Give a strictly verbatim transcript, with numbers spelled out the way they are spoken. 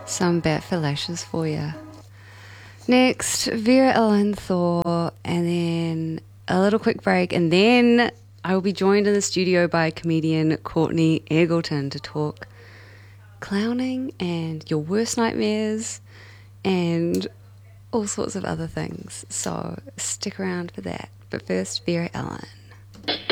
Some bat for lashes for you. Next, Vera Ellen Thor, and then a little quick break, and then I will be joined in the studio by comedian Courtney Eggleton to talk clowning and your worst nightmares and all sorts of other things. So stick around for that. But first, Vera Ellen.